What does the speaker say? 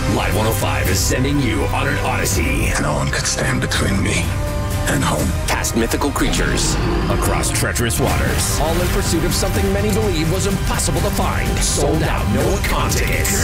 Live 105 is sending you on an odyssey. No one could stand between me and home. Past mythical creatures, across treacherous waters, all in pursuit of something many believe was impossible to find. Sold out, no account tickets.